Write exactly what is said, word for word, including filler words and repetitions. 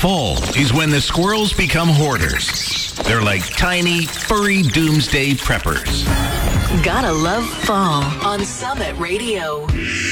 Fall is when the squirrels become hoarders. They're like tiny, furry doomsday preppers. Gotta love fall on Summit Radio.